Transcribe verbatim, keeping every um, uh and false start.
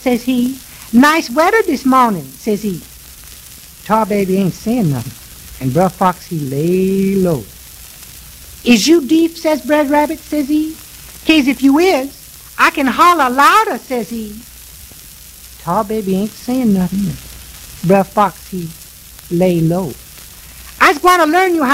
says he. Nice weather this morning, says he. Tar Baby ain't saying nothing, and Brer Fox, he lay low. Is you deef, says Brer Rabbit, says he. Case if you is, I can holler louder, says he. Tar Baby ain't saying nothing. Brer Fox, he lay low. I's going to learn you how